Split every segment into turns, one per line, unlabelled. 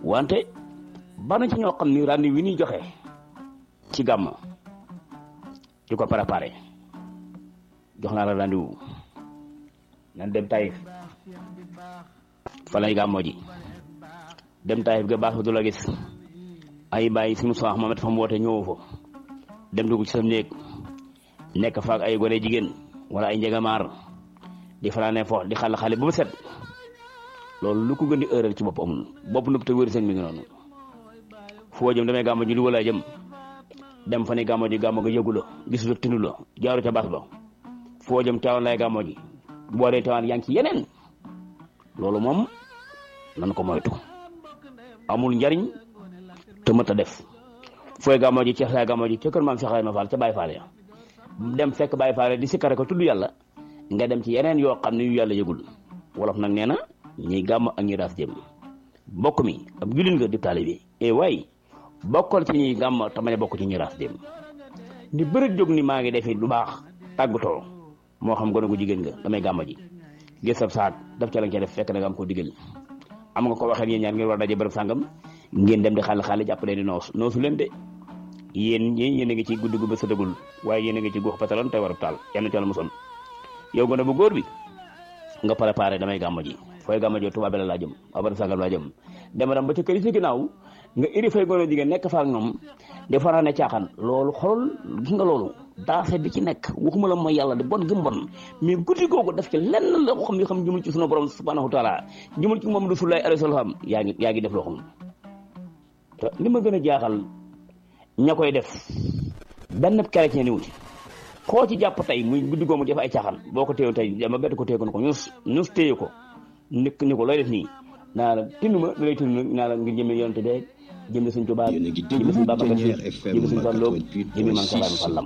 wante bana ci ñoo xam ni rendez-vous wi ñuy joxe ci gàmm di ko préparé jox naa la rendez-vous nan dem Taïf fa lay gàmmoo ji dem Taïf ga baax du la gis ay bàyyi si Moussa Mohamed fa mu woote ñëwoo fa dem dugg ci sam néeg nekk faak ay gone jigéen wala ay njegamaar di fanaane fo di xale ba mu set loolu lu ko gën di heurel ci bopp amul bopp nëpp te wér seen mi ngi noonu foo jëm damay gàmmo ji lu wala jëm dem fa ni gàmmo ji gàmmo ga yëgu la gisu la tinu la jaaru ca baas ba foo jëm Tiwaawan lay gàmmo ji boo dee Tiwaawan yaa ngi ci yeneen loolu moom nan ko moytu amul njariñ te mët a def fooy gàmmo ji Ceex lay gàmmo ji ca kër maam Cheikh Ibrahima Fall ca Baye Fall ya dem fekk Baye Fall di sikkare ko tudd yàlla nga dem ci yeneen yoo xam ne yu yàlla yëgul wolof nag nee na ñiy gàmm ak ñi raas jëm bokk mi ab jullit nga di taalibe waay bokkal ci ñuy gàmm te bañ a bokk ci ñi raas jëm ni bëri jóg ni maa ngi defi lu baax tàggatoo moo xam gone gu jigéen nga damay gàmm ji gis sab saak daf ca la nga def fekk na nga am ko digal am nga ko waxee yéen ñaar ngeen war a daje bërëb sàngam ngeen dem di xaale jàpp leen di noosu leen de yéen a ngi ci guddi gu ba sëdagul waaye yéen a ngi ci guux pataloon tey war a taal yenn coono mosoon yow gone bu góor bi nga préparé damay gàmmo ji fooy gàmmo ji Tuubaa la laa jëm abar sàngam laa jëm dema ba ca kër yi si ginnaaw nga iri fay gone jigéen nekk fa ak ñoom di fanaane caaxaan loolu xolol gis nga loolu daase bi ci nekk waxuma la mooy yàlla di bon gëm bon mais guddi googu def ci lenn la ko xam ni jëmul ci sunu borom subhanahu wa taala jëmul ci moom Rasulullaahi alayhi salaam yaa ngi def loo xam te li ma gën a jaaxal ña koy def benn chrétien ni wuti koo ci jàpp tey muy guddi googu def ay caaxaan boo ko téewoon tey dama bett ko téye ko ñus téye ko ni ko looy def nii naa la tindu ma da lay tindu naa la ngir jëmee yonente bee jëmee suñ Tuubaa jëmee suñ Babacar Si jëmee suñ Fallu jëmee man salaam fallam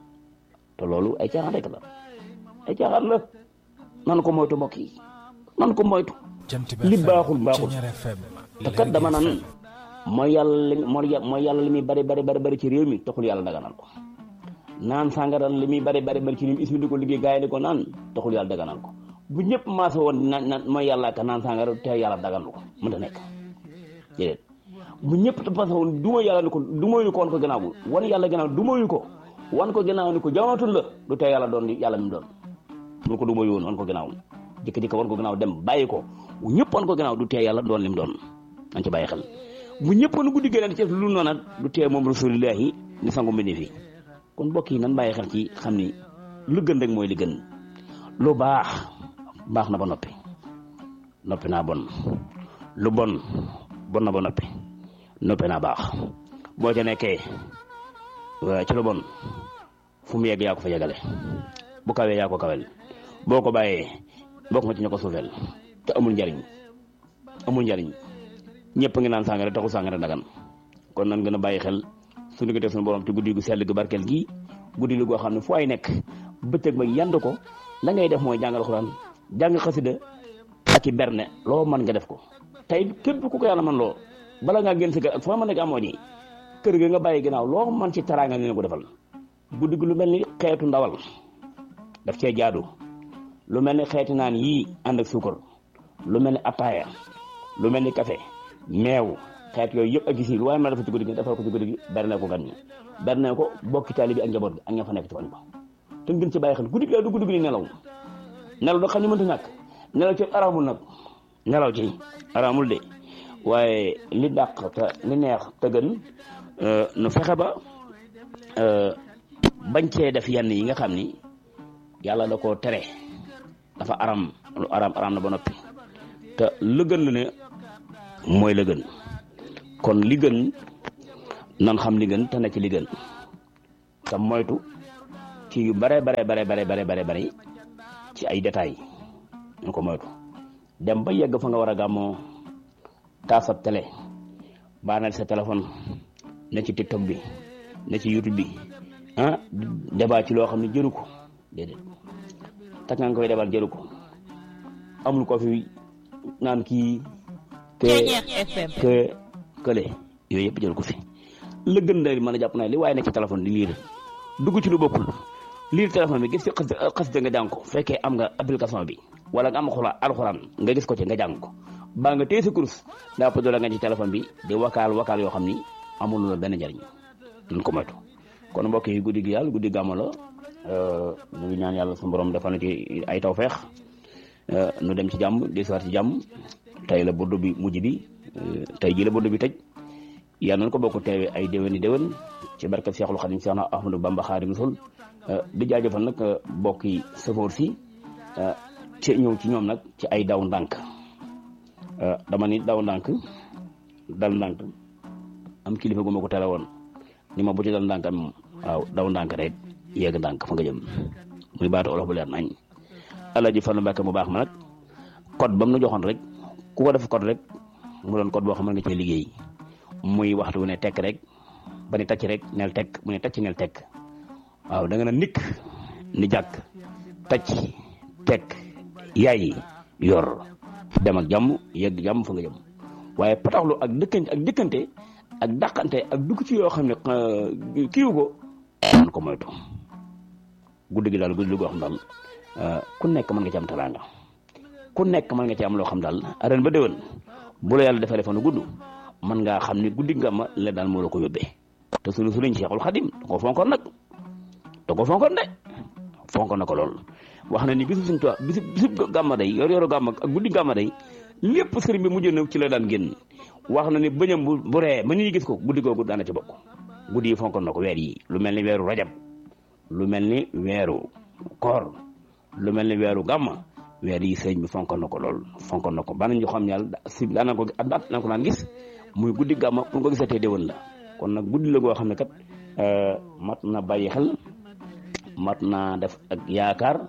te loolu ay caaxaan rek la ay caaxaan la nan ko moytu mbokk yi nan ko moytu li baaxul te kat dama naan mooy yàlla li muy bari ci réew mi taxul yàlla daganal ko naan sàngara li muy bari ci réew mi ismi di ko liggéey gaay di ko naan taxul yàlla daganal ko bu ñëpp maase woon naan mooy yàlla ka naan sàngara te yàlla daganal ko mënta nekk déedéet bu ñëpp te passé woon duma yàlla ni ko dumayu ko wan ko gannaaw wan yàlla gannaaw dumayu ko wan ko gannaaw ni ko jamonotul la du tey yàlla doon yàlla mi doon mun ko dumayu woon wan ko gannaaw jëkk wan ko gannaaw dem bàyyi ko bu ñëpp wan ko gannaaw du tey yàlla doon lim doon nañ ci bàyyi xel bu ñëpp nu guddi gënal ci lu noona du tee moom Rasulullaahi ni sangu mbindi fi kon mbokk yi nan bàyyi xel ci xam ni lu gën rek mooy li gën lu baax na ba noppi naa bon lu bon na ba noppi naa baax boo ca nekkee ci lu bon fu mu yegg yaa ko fa yeggale bu kawee yaa ko kawel boo ko bàyyee bokk nga ci ñu ko suufeel te amul njariñ ñëpp a ngi naan sàngara taxul sàngara dagan kon nan gën a bàyyi xel suñu ko def suñu borom te guddi gu sell gu barkeel gii guddi lu goo xam ne fu ay nekk bëccëg ba yand ko la ngay def mooy jàngal Alxuraan jàng xasida ak i berne loo mën nga def ko tey képp ku ko yàlla man loo bala ngaa génn sa kër ak foo mën a amoo ni kër ga nga bàyyi ginnaaw loo man ci taraanga nga ko defal guddi gu lu mel ni xeetu ndawal daf cee jaadu lu mel ni xeeti naan yii ànd ak suukar lu mel ni ataaya lu mel ni café meew xeet yooyu yëpp ak gis yi lu waaye mën a dafa ci guddi gi defal ko ci guddi gi berne ko gan ñi berne ko bokki taali bi ak njaboot gi ak ña fa nekk ci koñ ba te gën ci bàyyi xel guddi gi du guddi gi ni nelaw da xam ni mënta ñàkk nelaw ci araamul nag nelaw ci araamul de waaye li dàq te li neex te gën nu fexe ba bañ cee def yenn yi nga xam ni yàlla da koo tere dafa aram lu aram na ba noppi te lu gën lu ne mooy la gën kon li gën nan xam li gën te ne ci li gën te moytu ci yu bare ci ay détails ñu ko moytu dem ba yegg fa nga war a gàmmoo taasab télé baanal sa téléphone ne ci TikTok bi ne ci YouTube bi débat ci loo xam ne jëru ko déedéet tak nga koy debal jëru ko amul ko fi naan kii kële yooyu yëpp jël ko fi la gën da mën a jàpp naa li waaye nekk ci téléphone di liir dugg ci lu bokkul liir téléphone bi gis ci xasida nga jàng ko fekkee am nga application bi wala nga am alxuraan nga gis ko ci nga jàng ko baa nga téye sa kurus daa pëdd la nga ci téléphone bi di wakaal yoo xam ni amul la benn njariñ duñ ko moytu. kon mbokk yi guddi gi yàlla guddi gàmmu la ñu ngi ñaan yàlla suñu borom defal na ci ay tawfeex nu dem ci jàmm di soir ci jàmm. tey la burdu bi mujj bi tey ji la burdu bi tëj yal nañu ko bokk teewe ay déwéni déwén ci barke Seexul Xadim Seex Ahmadu Bamba Xaadimu Rasuul di jaajëfal nag mbokk yi sëfoor si ci ñëw ci ñoom nag ci ay daw ndànk dama ni daw ndànk dal ndànk am kilifa gu ma ko tere woon ni ma bu ci dal ndànk am waaw daw ndànk rek yegg ndànk fa nga jëm muy baatu olof bu leer nañ Alaaji Fallu Mbàkke mu baax ma nag code ba mu nu joxoon rek ku ko def code rek mu doon code boo xam ne nga cee liggéey muy waxtu wu ne tekk rek ba ni tacc rek nel tekk mu ne tacc nel tekk waaw da nga na nikk ni jàkk tacc tekk yaay yor dem ak jàmm yegg jàmm fa nga jëm waaye pataxlu ak dëkkante ak dàqante ak dugg ci yoo xam ne kiiwu ko daan ko moytu guddi gi daal guddi goo xam daal ku nekk mën nga ci am teraanga ku nekk mën nga ci am loo xam daal ren ba déwén bu la yàlla defee fan gudd mën ngaa xam ni guddi nga ma la daal moo la ko yóbbee te sunu sëriñ Seexul Xadim da ko fonkoon nag da ko fonkoon de fonkoon na ko lool wax na ni bisu suñ tuwi bisu gàmma day yor gàmma ak guddi gàmma day lépp sëriñ bi mujj na ci la daan génn wax na ni bëñam bu ree ba ñuy gis ko guddi googu daana ci bokk guddi yi fonkoon na ko weer yi lu mel ni weeru rajab lu mel ni weeru koor lu mel ni weeru gàmma weer yi sëriñ bi fonkoon na ko lool fonkoon na ko ba nañu xam yàlla si daan ko naan gis muy guddi gàmma pour ko gisatee déwén la kon nag guddi la goo xam ne kat mat na bàyyi xel mat naa def ak yaakaar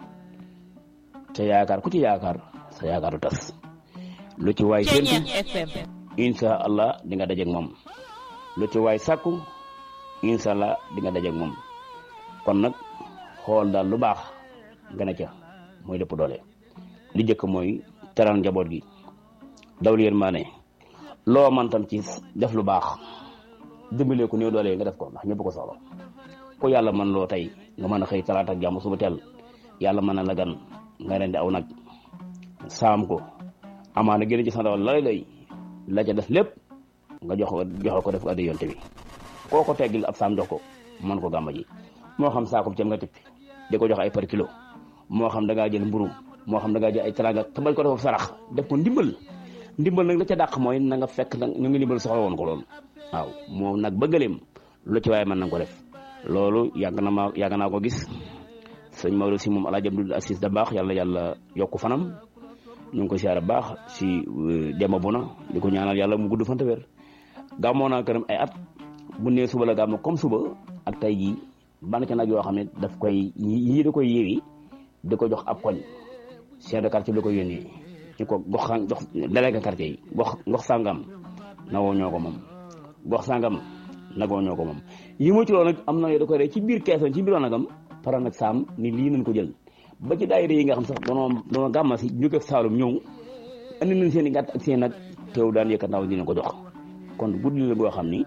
te yaakaar ku ci yaakaar sa yaakaar du tas lu ci waay séntu incha allah di nga dajeeg moom lu ci waay sàkku incha allah di nga dajeeg moom kon nag xool daal lu baax nga ne ca mooy lépp doole li njëkk mooy teral njaboot gi dawlu yërmaane loo man tam ci def lu baax dimbalee ko néew doole nga def ko ndax ñëpp ko soxla ku yàlla mën loo tey nga mën a xëy talaata ak jàmm suba teel yàlla mën na la gan nga rendi aw nag saam ko amaana génn ci sa ndawal lay la ca def lépp nga joxe ko def ko addi yonte bi koo ko teggil ab saam jox ko mën ko gàmma ji moo xam saakub ceeb nga tippi di ko jox ay par kilo moo xam da ngaa jël mburu moo xam da ngaa jël ay teraanga te bañ ko def sarax def ko ndimbal nag la ca dàq mooy na nga fekk nag ñu ngi ndimbal soxla woon ko loolu waaw moom nag bëggaleem lu ci waaye mën na ko def loolu yàgg naa ko gis sëñ Maodo si moom Alaaji Abdul Aziz da baax yàlla yokku fanam ñu ngi ko siyaare baax si Demba Bona di ko ñaanal yàlla mu gudd fan te wér gàmmoo naa këram ay at bu nee suba la gàmmo comme suba ak tey jii ban ca nag yoo xam ne daf koy yii da koy yéewi di ko jox ab koñ chef de quartier bi da koy yónnee ñu ko jox délégué quartier yi gox sàngam nagoo ñoo ko moom gox sàngam nagoo ñoo ko moom yi mu ci loolu nag am na da koy rey ci biir keesoon ci biir nagam pare nag saam ni lii nañ ko jël ba ci daayira yi nga xam sax doonoo gàmma si jóge Saalum ñëw andi nañ seen i gàtt ak seen nag teew daan yëkkat ndaw dina ko jox kon guddi la goo xam ni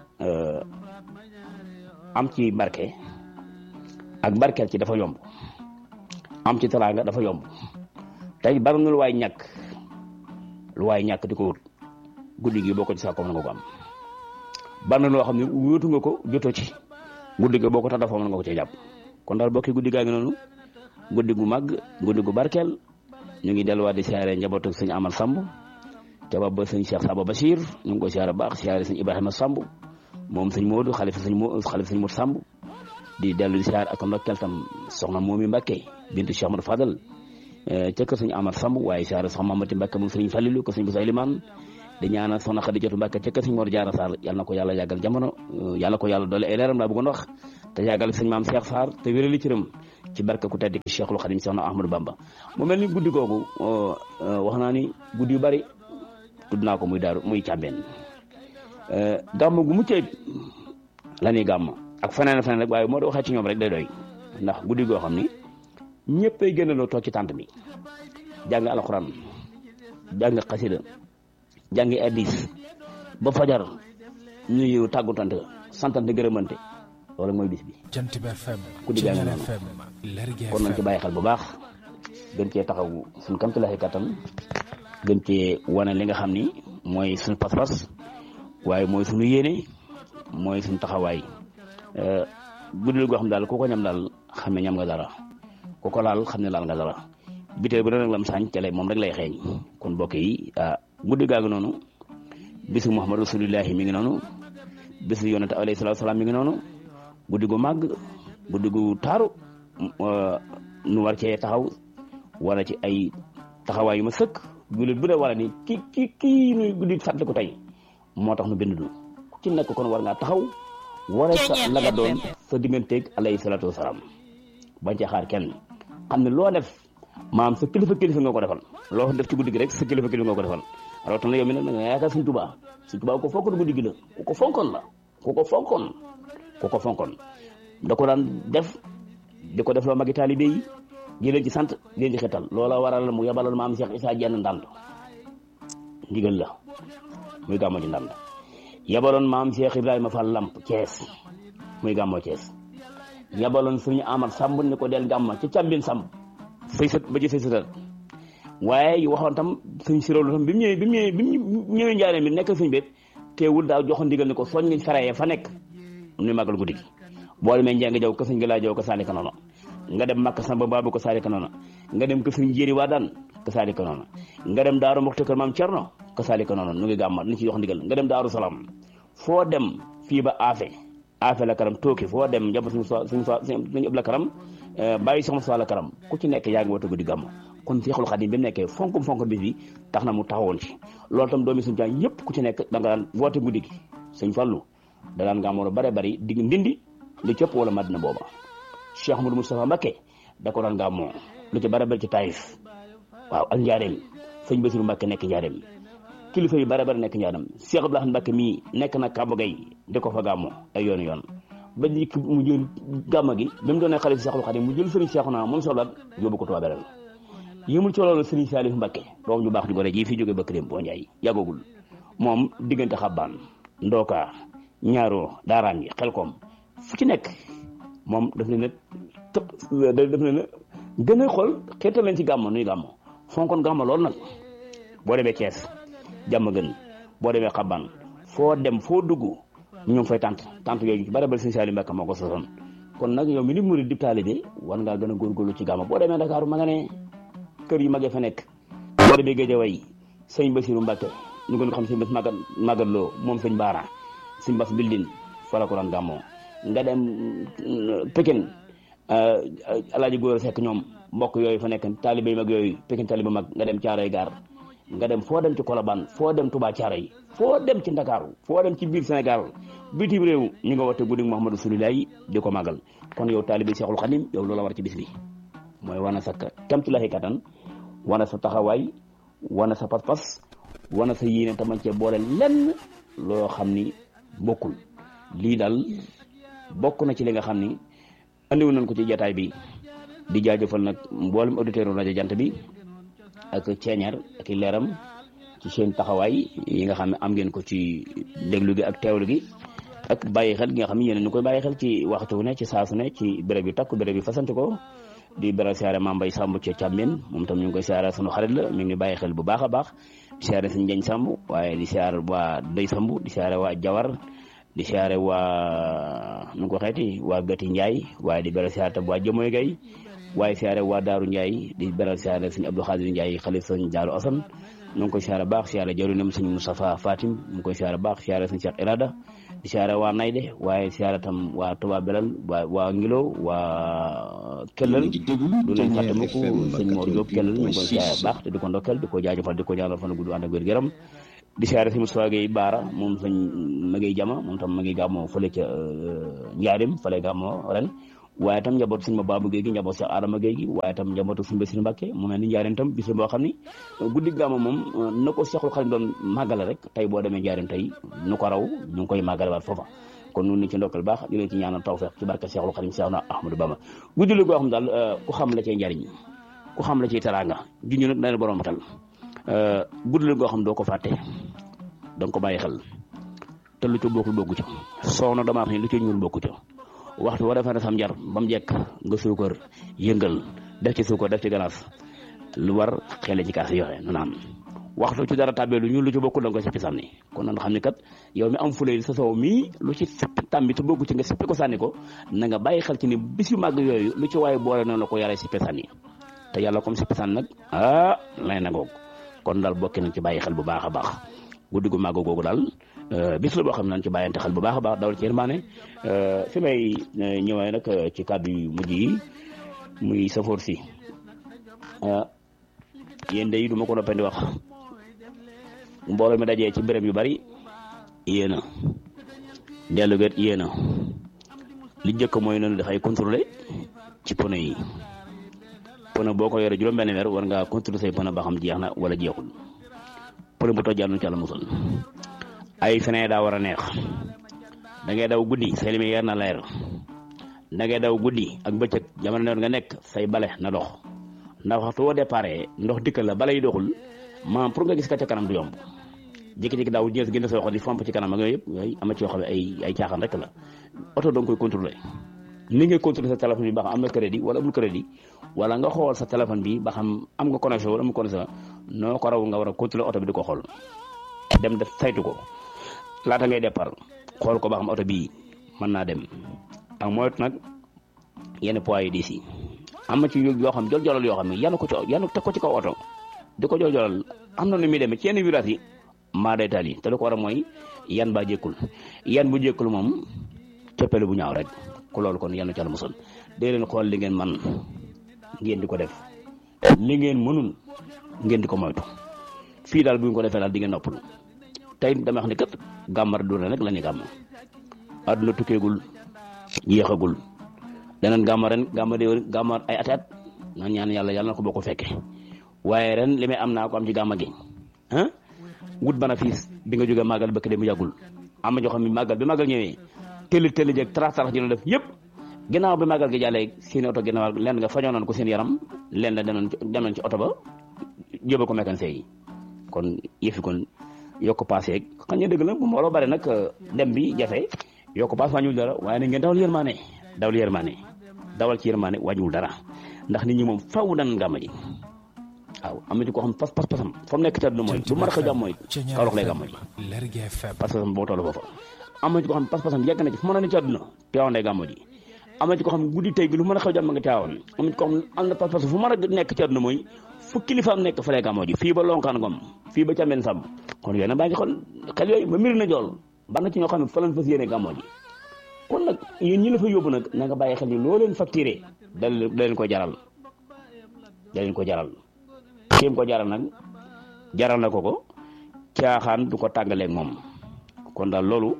am ci barke ak barkeel ci dafa yomb am ci teraanga dafa yomb tey bari na lu waay ñàkk di ko wut guddi gi boo ko ci saako mën nga ko am bari na loo xam ne wóotu nga ko jotoo ci guddi gi boo ko tax dafa mën nga ko cee jàpp kon daal bokki guddi gaa ngi noonu guddi gu màgg guddi gu barkeel ñu ngi delluwaat di siyaare njabootu sëñ Amar Samb te ba sëñ Cheikh Saba Bachir ñu ngi ko siyaare baax siyaare sëñ Ibrahima Samb moom sëñ Modou xalifa sëñ Modou Samb di dellu di siyaare ak ndokkeel tam soxna Momi Mbacke bintu Cheikh Amadou Fadal ca kër sëñ Amar Samb waaye siyaare soxna Mamati Mbacke moom sëñ Fallilu ko sëñ Boussa Liman di ñaanal soxna Xadijatu Mbacke ca kër sëñ Mor Diarra Sarr yàlla na ko yàlla yàggal jamono yàlla ko yàlla doole ay leeram laa bëggoon wax te yàggal sëñ maam Cheikh Sarr te wérali cëram ci barke ku tedd ki Cheikhul Khadim Soxna Ahmadou Bamba mu mel ni guddi googu wax naa ni guddi yu bari tudd naa ko muy càmbeen gàmm gu mucc ayib la ñuy gàmm ak feneen rek waaye moo da waxee ci ñoom rek day doy ndax guddi goo xam ni ñëppay génnaloo toog ci tànt bi jàng alxuraan jàng xasida jàngi addis ba fajar ñu yiw tàggutante santante gërëmante loolu mooy bis bi ku di jàng noonu kon nañ ci bàyyi xel bu baax gën cee taxaw suñ kam ci laxi kattan gën cee wane li nga xam ni mooy suñu pas-pas waaye mooy suñu yéene mooy suñu taxawaay guddi goo xam daal ku ko ñam daal xam ne ñam nga dara ku ko laal xam ne laal nga dara biteel bu ne nag lam saañ ca lay moom rek lay xeeñ kon mbokk yi guddi gaa ngi noonu bisu Muhammad Rasulullahi mi ngi noonu bisu yonente alayhi salaatu salaam mi ngi noonu guddi gu màgg guddi gu taaru nu war cee taxaw wala ci ay taxawaay yu ma sëkk jullit bu dee wala ni kii nuy guddi fàttali ko tey moo tax nu bind du ku ci nekk kon war ngaa taxaw wara sa la nga doon sa digganteeg alayhi salaatu wasalaam bañ cee xaar kenn xam ne loo def maam sa kilifa nga ko defal loo def ci guddi gi rek sa kilifa nga ko defal rawatina yow mi nag nga yaakaar Sëñ Tuubaa ku fonkoon guddi gi la ku ko fonkoon da ko daan def di ko def loo magi taalibe yi di leen ci sant di leen ci xetal loola waral mu yabalal maam Cheikh Issa Diène Ndande ndigal la muy gàmmo ci Ndande yabaloon maam Cheikh Ibrahima Fall Lamp Thiès muy gàmmo Thiès yabaloon suñu Amar Samb ni ko del gàmmo ci càmbin Samb say sët ba ci say sëtal waaye waxoon tam suñ siroolu tam bi mu ñëwee njaareen bi nekk suñ bépp teewul daaw joxoon ndigal ni ko soñ nga farayee fa nekk nuy màggal guddi gi boo demee njàng jaw ka suñ nga laa jaw ka saali ka noonu nga dem Makka Samba Babu ko saali ka noonu nga dem ka suñ jéeri waa daan ka saali ka noonu nga dem Daaru Muxti kër maam Cerno ka saali ka noonu nu ngi gàmmat ni ci jox ndigal nga dem Daaru Salaam foo dem fii ba Afe la karam tooki foo dem njaboot suñu ëpp la karam bàyyi soxna Soxla karam ku ci nekk yaa ngi woote guddi gàmm kon Seexul Xadiim bi mu nekkee fonk bis bi tax na mu taxawoon ci loolu tam doomi suñu caan yëpp ku ci nekk da nga daan woote guddi gi Sëñ Fallu da daan gàmmoo bare bari digg ndindi lu cëpp wala Madina booba Cheikh Amadou Moustapha Mbacké da ko daan gàmmoo lu ci bare bari ci Taïf waaw ak Njaareem Sëñ Basiru Mbacké nekk Njaareem kilifa yu bare bari nekk Njaareem Cheikh Abdoulaye Mbacké mii nekk na Kàmbu Gay di ko fa gàmmoo ay yoon ba njëkk mu jël gàmma gi bi mu doonee xalifa Seexul Xadiim mu jël Sëriñ Seexuna moom soxlaat yóbbu ko Tuubaa Belel yëmul ci loolu Sëriñ Saalif Mbacké doom ju baax ju gore ji fii jóge bëkk dem boo njaay yàggagul moom diggante Xabbaan Ndooka Ñaaroo Daaraan yi Xelkom fu ci nekk moom daf ne na gën a xool xeetal leen ci gàmma nuy gàmma fonkoon gàmma loolu nag boo demee Cees jàmm gën boo demee Xabbaan foo dem foo dugg ñu ngi fay tant yooyu ci bare bari Sëriñ Saalif Mbacké moo ko sosoon kon nag yow mi ni murid di taalibe war ngaa gën a góorgóorlu ci gàmma boo demee Dakar ma nga ne kër yu magee fa nekk boo demee Géejawaay Sëñ Basiru Mbacké ñu gën ko xam Sëñ Bas Magat Lo moom Sëñ Baara Sëñ Bas Bildin fa la ko daan gàmmoo nga dem Pekin Alaaji Góor Sekk ñoom mbokk yooyu fa nekk taalibe yu mag yooyu Pekin taalibe mag nga dem Caaroy Gaar nga dem foo dem ci Colobane foo dem Touba Caaroy foo dem ci Ndakaaru foo dem ci biir Sénégal bitim réew ñu nga woote guddi Muhammadu Rasulullaahi di ko màggal kon yow taalibe Seexul Xadiim yow loola war ci bis bi mooy wana sa kamtulaahi kattan wana sa taxawaay wana sa pas-pas wana sa yéene taman cee boole lenn loo xam ni bokkul lii daal bokk na ci li nga xam ni andiwu nañ ko ci jataay bi di jaajëfal nag mboolem auditeur rajo Jant bi ak ceeñeer ak i leeram ci seen taxawaay yi nga xam ne am ngeen ko ci déglu gi ak teewlu gi ak bàyyi xel gi nga xam ne yéen ñu koy bàyyi xel ci waxtu wu ne ci saa su ne ci béréb yu takk béréb yu fasante ko di beral siyaare Mame Mbaye Samb ci Càmbeen moom tam ñu ngi koy siyaare sunu xarit la mi ngi bàyyi xel bu baax a baax di siyaare sëñ Njañ Samb waaye di siyaare waa Dey Samb di siyaare waa Jawar di siyaare waa nu ko xeeti waa Gati Njaay waaye di beral siyaare tam waa Jëmoy Gay waaye siyaare waa Daaru Njaay di beral siyaare sëñ Abdou Khadir Njaay xalif sëñ Daaru Asan ñu ngi koy siyaare baax siyaare jawrinam sëñ Moustapha Fatim ñu ngi koy siyaare baax siyaare sëñ Cheikh Irada di siyaare waa Nayde waaye siyaare tam waa Touba Belal waa Ngilo waa Kellal du leen fàtte mukk sëñ Mor Diop Kellal ñu ngi koy siyaare baax te di ko ndokkel di ko jaajëfal di ko ñaanal fan gudd ànd ak wér gu di siyaare si Moustapha Gueye Baara moom sëñ Magey Jama moom tam ma ngi gàmmoo fële ca Njaarim fa lay gàmmoo ren waaye tam njabootu sëñ ma Baabu Gueye gi njabootu Cheikh Adama Gueye gi waaye tam njabootu sëñ Bassirou Mbacké mu mel ni Njaarim tam bis la boo xam ni guddi gàmmo moom na ko Seexul Xadiim doon màggale rek tey boo demee Njaarim tey nu ko raw ñu ngi koy màggale waat foofa kon nun ni ci ndokkal baax di leen ci ñaanal tawfeex ci barke Seexul Xadiim Seexuna Ahmadou Bamba guddi la goo xam daal ku xam la cay njariñ ku xam la ciy teraanga juñu nag dana borom xel guddi la goo xam doo ko fàtte danga ko bàyyi xel te lu ca bokkul bokku ca soow na damaa xam ne lu ca ñuul bokku ca waxtu boo defee sam njar ba mu jekk nga suukar yëngal def ci suukar def ci galaas lu war xele ci kaas yoxe nu naan waxtu ci dara tàbbee lu ñuul lu ci bokkul da nga koy sippi sànni kon nan xam ne kat yow mi am fulay sa soow mii lu ci sippi tàmbi te bokku ci nga sippi ko sànni ko na nga bàyyi xel ci ni bis yu màgg yooyu lu ci waaye boole noonu la ko yàlla sippi sànni te yàlla comme sippi sànni nag lay na ngoog kon daal bokki nañ ci bàyyi xel bu baax a baax guddi gu màgg googu daal bis la boo xam ne nañ ci bàyyante xel bu baax a baax dawal ci yërmaane fi may ñëwee nag ci kàddu yu mujj yi muy safoor si yéen de yi du ma ko noppee di wax mbooloo mi dajee ci béréb yu bari yéena dellu gët yéena li njëkk mooy noonu dafay contrôler ci pono yi pono boo ko yore juróom benn weer war ngaa contrôler say pono ba xam jeex na wala jeexul pono bu tojjal nu ci Yàlla musal ay feneen daa war a neex da ngay daw guddi say lumière na leer da ngay daw guddi ak bëccëg jamono noonu nga nekk say bale na dox ndax waxtu woo déparé ndox dikkal la bale yi doxul maanaam pour nga gis ka ca kanam du yomb jékki-jékki daaw ñees gën a sa waxo di fomp ci kanam ak yooyu yëpp yooyu ama ci yoo xam ne ay caaxaan rek la oto danga koy contrôler ni ngay contrôler sa téléphone bi ba xam am na crédit wala amul crédit wala nga xool sa téléphone bi ba xam am nga connexion wala amul connexion noo ko raw nga war a contrôler oto bi di ko xool dem def saytu ko laata ngay départ xool ko ba xam oto bii mën naa dem ak moytu nag yenn poids yi diis yi am na ci yoo xam jol-jolal yoo xam ne yanu teg ko ci kaw oto di ko jol-jolal am na nu muy demee ci yenn virage yi maa day taal yi te lu ko war a mooy yan baa jékkul yan bu jékkul moom coppelu bu ñaaw rek ku loolu kon yanu ci Yàlla musal dee leen xool li ngeen man ngeen di ko def li ngeen mënul ngeen di ko moytu fii daal bu ñu ko defee daal di ngeen noppalu tey dama wax ne kat gàmmar du rek la ñuy gàmm àdduna tukkeegul yéexagul danañ gàmmar ren gàmmar ay at naan ñaan yàlla na ko boo ko fekkee waaye ren li may am naa ko am ci gàmma gi wut bana fiis bi nga jógee màggal bëkk de mu yàggul am na ñoo xam ne màggal bi màggal ñëwee tëli jeeg tarax ji la def yëpp ginnaaw bi màggal gi jàllee seen oto ginnaaw leen nga fañoonoon ko seen yaram leen la dem nañ ci oto ba jóbal ko mécanicien yi kon yëfi kon yokk paase xam nga dëgg la bu mbooloo bare nag dem bi jafe yokk paase wàññiwul dara waaye nag ngeen dawal ci yërmaane wàññiwul dara ndax nit ñi moom faw nan gàmma ji waaw am na ci koo xam pas-pasam fa mu nekk ci àdduna mooy bu mar a jàmm mooy Kaolack lay gàmma ji pas-pasam boo toll foofa am na ci koo xam pas-pasam yegg na ci fu mën a ne ci àdduna Tiwaawan lay gàmma ji am na ci koo xam guddi tey gi lu mën a xew jàmm nga Tiwaawan am na ci koo xam am na pas-pasam fu mën a nekk ci àdduna mooy fu kilifaam nekk fa lay gàmma ji fii ba lonkaan ngom fii ba Cambérène Samb kon yooyu nag baa ngi xel yooyu ba mbir na jool ba na ci ñoo xam ne fa lañ fas yéene gàmma ji kon nag yéen ñi la fa yóbbu nag na nga bàyyi xel ni loo leen facturé da leen ko jaral kéem ko jaral nag jaral na ko caaxaan du ko tàggaleeg moom kon daal loolu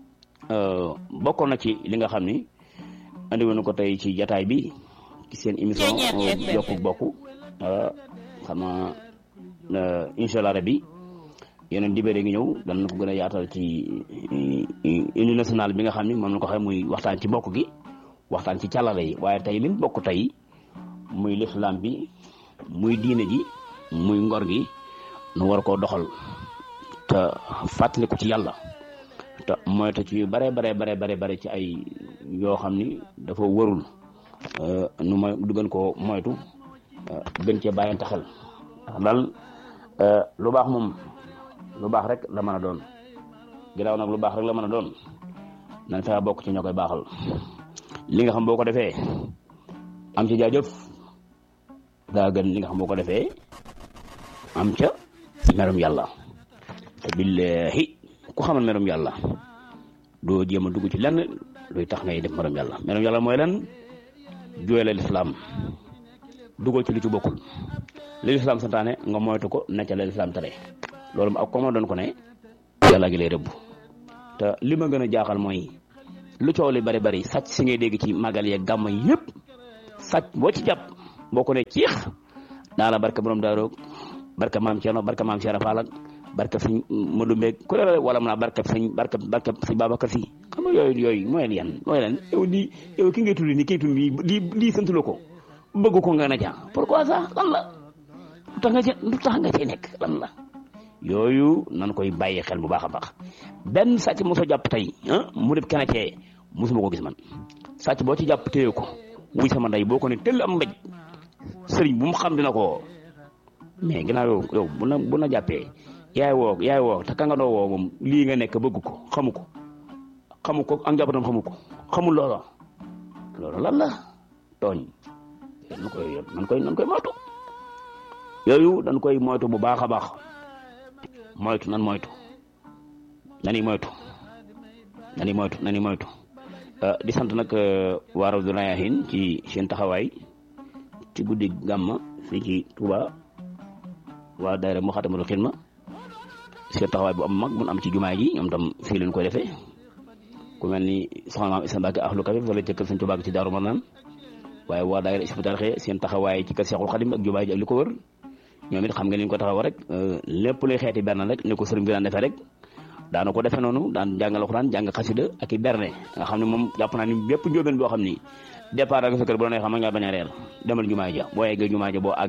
bokkoon na ci li nga xam ni andi woon ko tey ci jataay bi ci seen émission jokku bokk xam nga incha allah rabbi yeneen dibéere ngi ñëw danañ ko gën a yaatal ci union nationale bi nga xam ni moom la ko xam muy waxtaan ci bokk gi waxtaan ci càllale yi waaye tey liñ bokk tey muy lislaam bi muy diine ji muy ngor gi nu war koo doxal te fàttali ko ci yàlla te moytu ci yu bare ci ay yoo xam ni dafa warul nu mooy du gën koo moytu gën cee bàyyante xel daal lu baax moom lu baax rek la mën a doon ginnaaw nag lu baax rek la mën a doon nañ fexe bokk ci ñoo koy baaxal li nga xam boo ko defee am ci jaajëf daa gën li nga xam boo ko defee am ca merum yàlla te billahi ku xamal merum yàlla doo jéem a dugg ci lenn luy tax ngay def merum yàlla mooy lan jooyle lislaam dugal ci lu ci bokkul li lislaam santaane nga moytu ko na ca la lislaam tere loolu ma ak ko ma doon ko ne yàlla gi lay rëbb te li ma gën a jaaxal mooy lu coow li bari sàcc si ngay dégg ci màggal yeeg gàmm yëpp sàcc boo ci jàpp boo ko ne ciix daa la barke borom daaroog barke maam Thierno barke maam Cheikh Fall barke sëñ Modou Mbeg ku ne wala mu naa barke sëñ Babacar Si xam nga yooyu mooy lan yow ki ngay tudd nii kii tudd lii sant la ko bëgg ko nga na ca pourquoi ça lan la lu tax nga cay nekk lan la yooyu nan koy bàyyi xel bu baax a baax benn sàcc mosoo jàpp tey mu def kenn cee mosuma ko gis man sàcc boo ci jàpp téye ko wuy sama ndey boo ko ne tëll am mbéj sëriñ bu mu xam dina ko mais ginnaaw yow bu na jàppee yaay woo te ka nga doo woo moom lii nga nekk bëgg ko xamu ko ak njabootam xamu ko xamul loolu lan la tooñ nan koy moytu yooyu dañ koy moytu bu baax a baax nani moytu di sant nag waa Rawdu Rayaahiin ci seen taxawaay ci guddi gàmma fii ci Touba waa daayira Moukhaddamatoul Khidma seen taxawaay bu am mag mun am ci jumaa ji ñoom tam fii leen koy defee ku mel ni soxna maam Issa Mbacke Ahlu Kafe wala ca kër Sëñ Touba ci Daaru Marnaan waaye waa daayira Hizbut Tarqiyyah seen taxawaay ci kër Seexul Xadim ak jumaa ji ak li ko wër ñoom it xam nga ni ñu ko taxaw rek lépp luy xeeti berne rek ni ko sëriñ bi daan defee rek daana ko defee noonu daan jàngal Alxuraan jàng xasida ak i berne nga xam ne moom jàpp naa ni bépp njóobeen boo xam ni départ ak sa kër bu la neex xam nga bañ a reer demal jumaa ja boo yeggee jumaa ja boo